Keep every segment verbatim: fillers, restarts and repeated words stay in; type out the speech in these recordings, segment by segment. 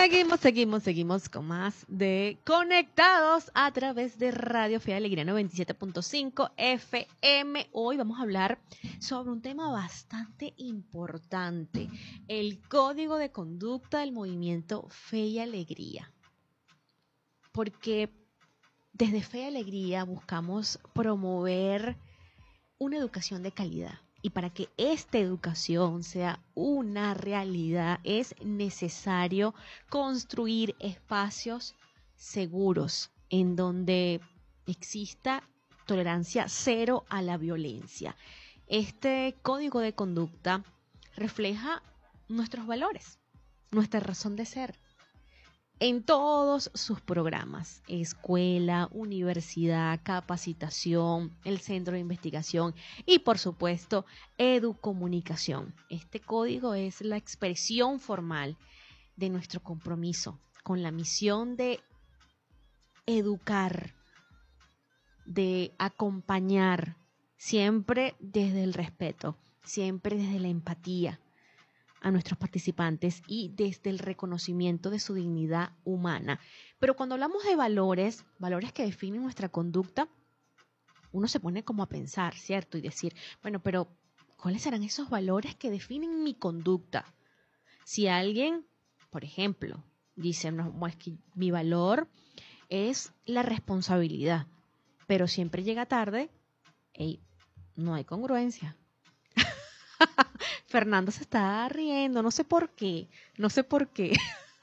Seguimos, seguimos, seguimos con más de Conectados a través de Radio Fe y Alegría noventa y siete punto cinco F M. Hoy vamos a hablar sobre un tema bastante importante, el código de conducta del movimiento Fe y Alegría. Porque desde Fe y Alegría buscamos promover una educación de calidad. Y para que esta educación sea una realidad es necesario construir espacios seguros en donde exista tolerancia cero a la violencia. Este código de conducta refleja nuestros valores, nuestra razón de ser. En todos sus programas, escuela, universidad, capacitación, el centro de investigación y, por supuesto, educomunicación. Este código es la expresión formal de nuestro compromiso con la misión de educar, de acompañar, siempre desde el respeto, siempre desde la empatía a nuestros participantes y desde el reconocimiento de su dignidad humana. Pero cuando hablamos de valores, valores que definen nuestra conducta, uno se pone como a pensar, ¿cierto? Y decir, bueno, pero ¿cuáles serán esos valores que definen mi conducta? Si alguien, por ejemplo, dice, no, es que mi valor es la responsabilidad, pero siempre llega tarde, hey, no hay congruencia. Fernando se está riendo, no sé por qué, no sé por qué.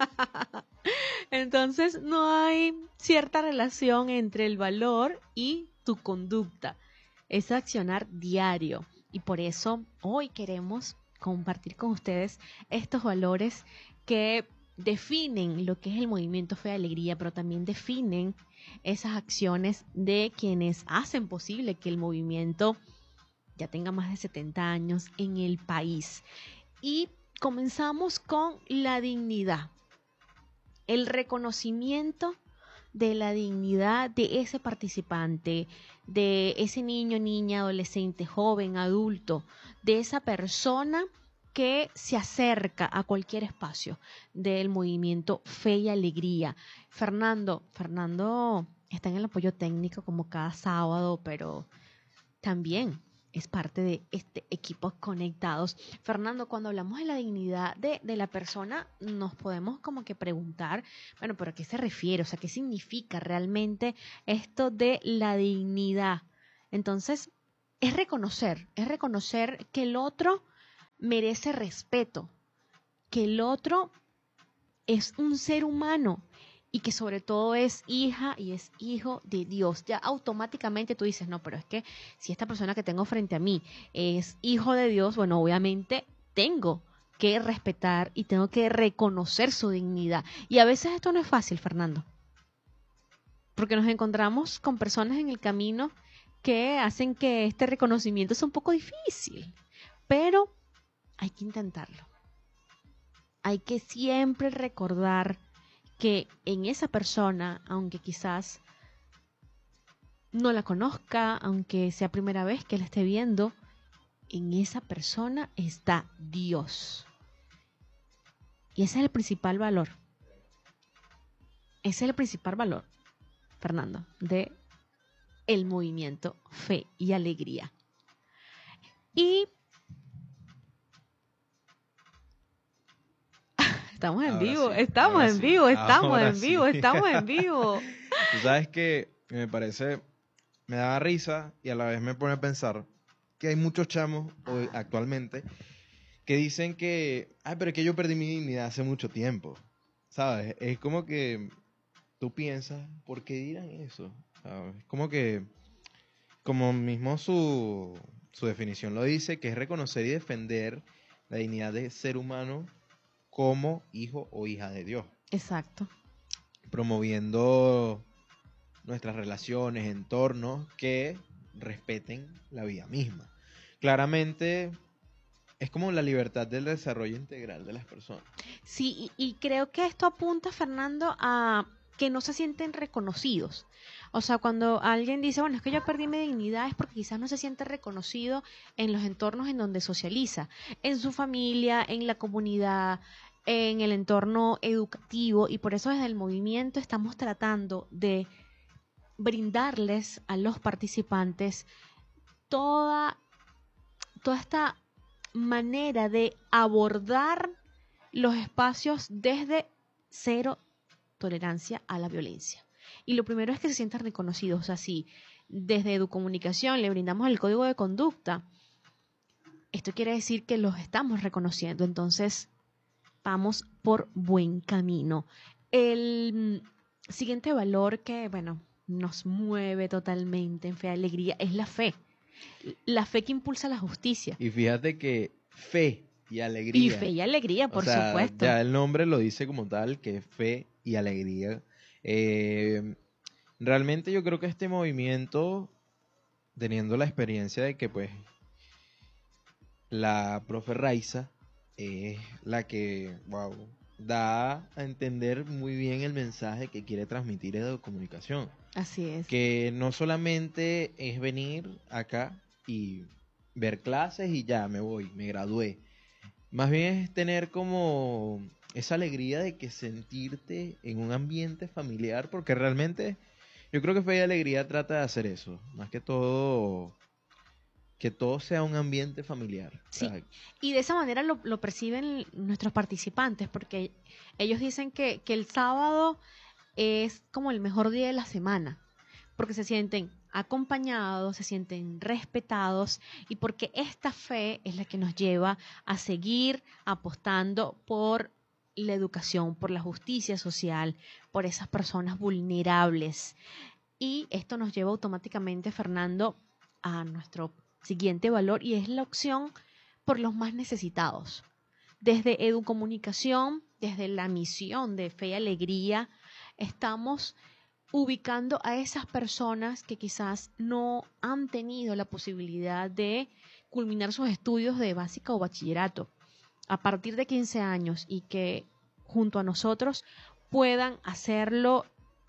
Entonces no hay cierta relación entre el valor y tu conducta, es accionar diario. Y por eso hoy queremos compartir con ustedes estos valores que definen lo que es el movimiento Fe y Alegría, pero también definen esas acciones de quienes hacen posible que el movimiento ya tenga más de setenta años en el país. Y comenzamos con la dignidad, el reconocimiento de la dignidad de ese participante, de ese niño, niña, adolescente, joven, adulto, de esa persona que se acerca a cualquier espacio del movimiento Fe y Alegría. Fernando, Fernando está en el apoyo técnico como cada sábado, pero también es parte de este equipo Conectados. Fernando, cuando hablamos de la dignidad de, de la persona, nos podemos como que preguntar, bueno, ¿pero a qué se refiere? O sea, ¿qué significa realmente esto de la dignidad? Entonces, es reconocer, es reconocer que el otro merece respeto, que el otro es un ser humano y que sobre todo es hija y es hijo de Dios. Ya automáticamente tú dices, no, pero es que si esta persona que tengo frente a mí es hijo de Dios, bueno, obviamente tengo que respetar y tengo que reconocer su dignidad. Y a veces esto no es fácil, Fernando, porque nos encontramos con personas en el camino que hacen que este reconocimiento sea un poco difícil, pero hay que intentarlo. Hay que siempre recordar que en esa persona, aunque quizás no la conozca, aunque sea primera vez que la esté viendo, en esa persona está Dios. Y ese es el principal valor. Ese es el principal valor, Fernando, de el movimiento Fe y Alegría. Y estamos en Ahora vivo, sí, estamos ahora en sí, vivo, estamos ahora en vivo, sí. estamos en vivo. Tú sabes que me parece, me da risa y a la vez me pone a pensar que hay muchos chamos hoy, actualmente, que dicen que, ay, pero es que yo perdí mi dignidad hace mucho tiempo, ¿sabes? Es como que tú piensas, ¿por qué dirán eso? ¿Sabes? Es como que, como mismo su, su definición lo dice, que es reconocer y defender la dignidad del ser humano como hijo o hija de Dios. Exacto. Promoviendo nuestras relaciones, entornos que respeten la vida misma. Claramente es como la libertad del desarrollo integral de las personas. Sí, y, y creo que esto apunta, Fernando, a que no se sienten reconocidos. O sea, cuando alguien dice, bueno, es que yo perdí mi dignidad, es porque quizás no se siente reconocido en los entornos en donde socializa, en su familia, en la comunidad, en el entorno educativo, y por eso desde el movimiento estamos tratando de brindarles a los participantes toda, toda esta manera de abordar los espacios desde cero tolerancia a la violencia. Y lo primero es que se sientan reconocidos. O sea, si desde Educomunicación le brindamos el código de conducta, esto quiere decir que los estamos reconociendo. Entonces, vamos por buen camino. El siguiente valor que, bueno, nos mueve totalmente en Fe y Alegría es la fe. La fe que impulsa la justicia. Y fíjate que fe y alegría. Y fe y alegría, por o sea, supuesto. Ya el nombre lo dice como tal, que es fe y alegría. Eh, realmente yo creo que este movimiento, teniendo la experiencia de que pues la profe Raiza es la que, wow, da a entender muy bien el mensaje que quiere transmitir Educomunicación. Así es. Que no solamente es venir acá y ver clases y ya me voy, me gradué. Más bien es tener como esa alegría de que sentirte en un ambiente familiar, porque realmente yo creo que Fe y Alegría trata de hacer eso, más que todo, que todo sea un ambiente familiar. Sí, O sea, y de esa manera lo, lo perciben nuestros participantes, porque ellos dicen que, que el sábado es como el mejor día de la semana, porque se sienten acompañados, se sienten respetados, y porque esta fe es la que nos lleva a seguir apostando por la educación, por la justicia social, por esas personas vulnerables. Y esto nos lleva automáticamente, Fernando, a nuestro siguiente valor, y es la opción por los más necesitados. Desde Educomunicación, desde la misión de Fe y Alegría, estamos ubicando a esas personas que quizás no han tenido la posibilidad de culminar sus estudios de básica o bachillerato a partir de quince años, y que junto a nosotros puedan hacerlo.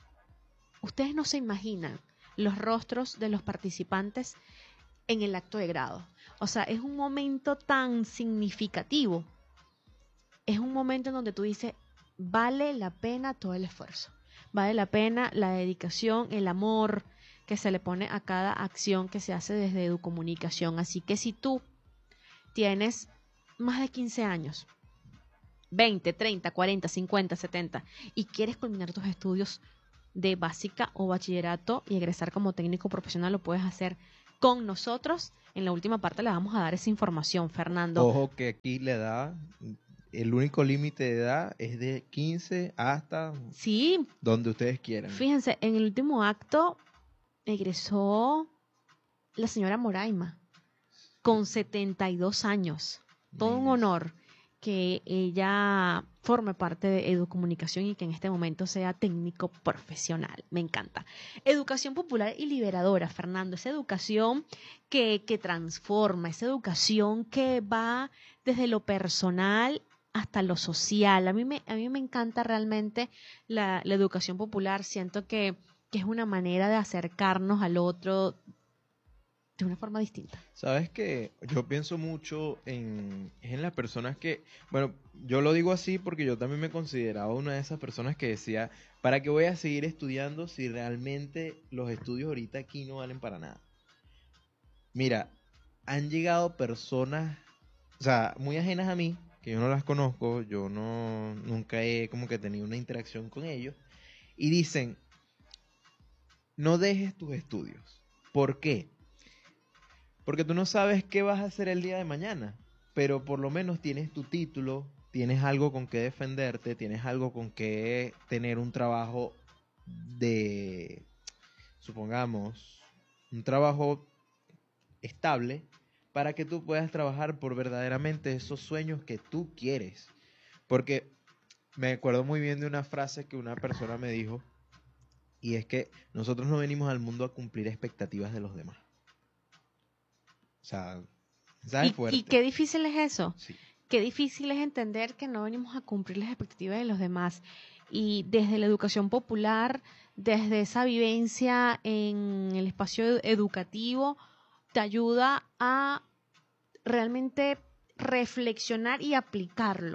Ustedes no se imaginan los rostros de los participantes en el acto de grado. O sea, es un momento tan significativo. Es un momento en donde tú dices, vale la pena todo el esfuerzo. Vale la pena la dedicación, el amor que se le pone a cada acción que se hace desde Educomunicación. Así que si tú tienes más de quince años, veinte, treinta, cuarenta, cincuenta, setenta, y quieres culminar tus estudios de básica o bachillerato y egresar como técnico profesional, lo puedes hacer con nosotros. En la última parte le vamos a dar esa información, Fernando. ojo que aquí le da, el único límite de edad es de quince hasta Sí, donde ustedes quieran. fíjense, en el último acto egresó la señora Moraima con setenta y dos años. Todo un honor que ella forme parte de Educomunicación y que en este momento sea técnico profesional. Me encanta. Educación popular y liberadora, Fernando. Esa educación que, que transforma, esa educación que va desde lo personal hasta lo social. A mí me, a mí me encanta realmente la, la educación popular. Siento que, que es una manera de acercarnos al otro de una forma distinta. Sabes que yo pienso mucho en, en las personas que, bueno, yo lo digo así porque yo también me consideraba una de esas personas que decía, ¿para qué voy a seguir estudiando si realmente los estudios ahorita aquí no valen para nada? Mira, han llegado personas, o sea, muy ajenas a mí, que yo no las conozco, yo no, nunca he como que tenido una interacción con ellos, y dicen, no dejes tus estudios. ¿Por qué? Porque tú no sabes qué vas a hacer el día de mañana, pero por lo menos tienes tu título, tienes algo con que defenderte, tienes algo con que tener un trabajo de, supongamos, un trabajo estable para que tú puedas trabajar por verdaderamente esos sueños que tú quieres. Porque me acuerdo muy bien de una frase que una persona me dijo, y es que nosotros no venimos al mundo a cumplir expectativas de los demás. O sea, ¿sabes? Y, Fuerte. y qué difícil es eso. Sí. Qué difícil es entender que no venimos a cumplir las expectativas de los demás. Y desde la educación popular, desde esa vivencia en el espacio educativo, te ayuda a realmente reflexionar y aplicarlo.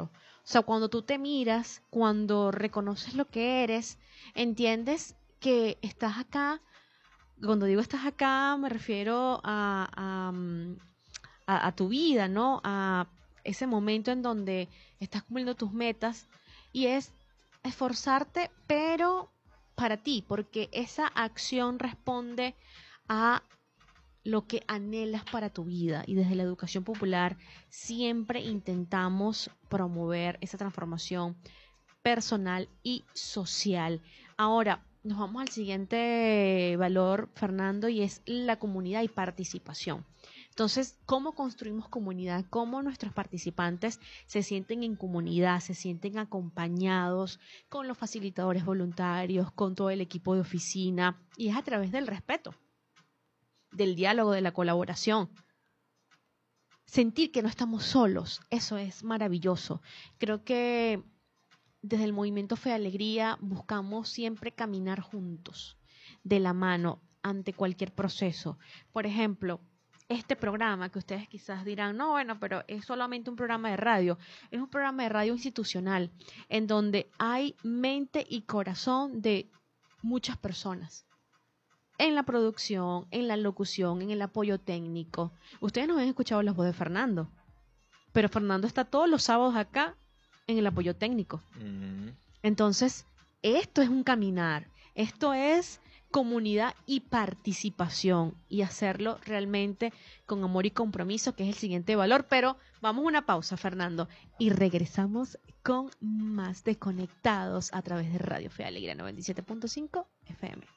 O sea, cuando tú te miras, cuando reconoces lo que eres, entiendes que estás acá. Cuando digo estás acá, me refiero a, a, mm, a, a tu vida, ¿no? A ese momento en donde estás cumpliendo tus metas y es esforzarte, pero para ti, porque esa acción responde a lo que anhelas para tu vida. Y desde la educación popular siempre intentamos promover esa transformación personal y social. Ahora, nos vamos al siguiente valor, Fernando, y es la comunidad y participación. Entonces, ¿cómo construimos comunidad? ¿Cómo nuestros participantes se sienten en comunidad, se sienten acompañados con los facilitadores voluntarios, con todo el equipo de oficina? Y es a través del respeto, del diálogo, de la colaboración. Sentir que no estamos solos, eso es maravilloso. Creo que desde el movimiento Fe Alegría buscamos siempre caminar juntos, de la mano, ante cualquier proceso. Por ejemplo, este programa que ustedes quizás dirán, no, bueno, pero es solamente un programa de radio. Es un programa de radio institucional en donde hay mente y corazón de muchas personas. En la producción, en la locución, en el apoyo técnico. Ustedes no han escuchado la voz de Fernando, pero Fernando está todos los sábados acá en el apoyo técnico. Uh-huh. Entonces, esto es un caminar, esto es comunidad y participación y hacerlo realmente con amor y compromiso, que es el siguiente valor. Pero vamos a una pausa, Fernando, y regresamos con más de Conectados a través de Radio Fe Alegría noventa y siete punto cinco F M.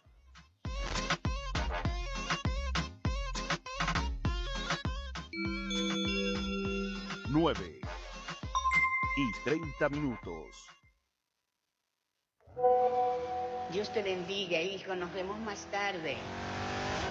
nueve y treinta minutos. Dios te bendiga, hijo. Nos vemos más tarde.